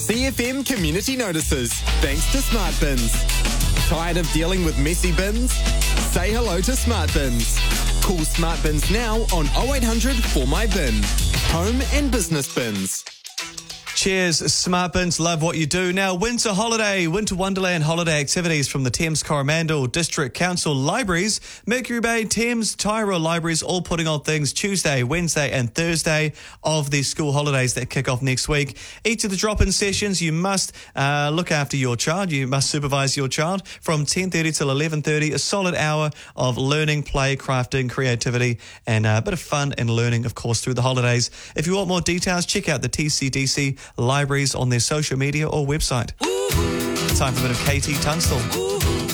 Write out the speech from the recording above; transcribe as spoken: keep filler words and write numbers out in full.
C F M community notices, thanks to Smart Bins. Tired of dealing with messy bins? Say hello to Smart Bins. Call Smart Bins now on oh eight hundred four my bin. Home and business bins. Cheers, Smart Bins. Love what you do. Now, Winter Holiday, Winter Wonderland holiday activities from the Thames Coromandel District Council Libraries, Mercury Bay, Thames, Tyra Libraries, all putting on things Tuesday, Wednesday and Thursday of the school holidays that kick off next week. Each of the drop-in sessions, you must uh, look after your child. You must supervise your child from ten thirty till eleven thirty, a solid hour of learning, play, crafting, creativity, and a bit of fun and learning, of course, through the holidays. If you want more details, check out the T C D C Libraries on their social media or website. Time for a bit of Katie Tunstall.